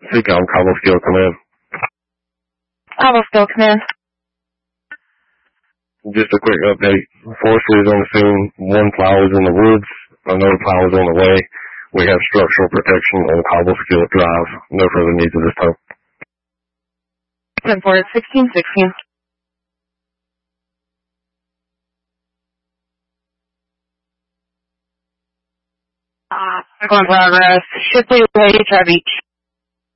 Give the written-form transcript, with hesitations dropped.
Seacom, Cobblesteel Command. Cobblesteel Command. Just a quick update. Forestry is on the scene. One plow is in the woods. Another plow is on the way. We have structural protection on Cobblesteel Drive. No further needs at this time. 10-4, 1616. Circle in progress. Shipley Way, Tri Beach.